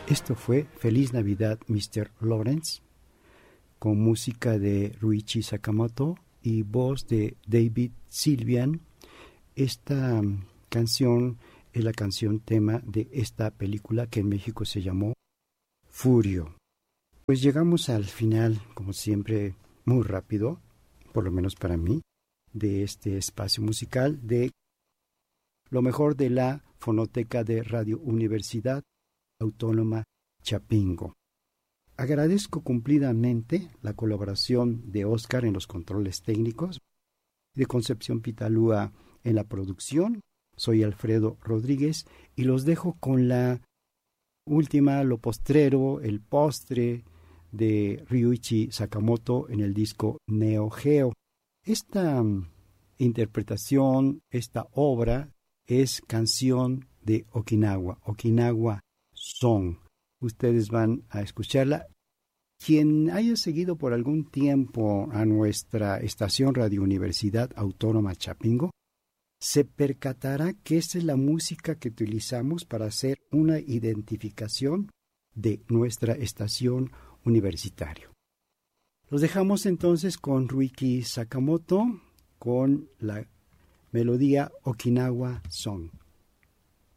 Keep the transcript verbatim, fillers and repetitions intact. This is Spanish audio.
Esto fue Feliz Navidad, mister Lawrence, con música de Ryuichi Sakamoto y voz de David Sylvian. Esta canción es la canción tema de esta película que en México se llamó Furio. Pues llegamos al final, como siempre, muy rápido, por lo menos para mí, de este espacio musical de lo mejor de la fonoteca de Radio Universidad Autónoma Chapingo. Agradezco cumplidamente la colaboración de Oscar en los controles técnicos, de Concepción Pitalúa en la producción. Soy Alfredo Rodríguez y los dejo con la última, lo postrero, el postre de Ryuichi Sakamoto en el disco Neo Geo. Esta um, interpretación, esta obra es canción de Okinawa, Okinawa Song. Ustedes van a escucharla. Quien haya seguido por algún tiempo a nuestra estación Radio Universidad Autónoma Chapingo, se percatará que esta es la música que utilizamos para hacer una identificación de nuestra estación universitaria. Los dejamos entonces con Ryuichi Sakamoto, con la melodía Okinawa Song.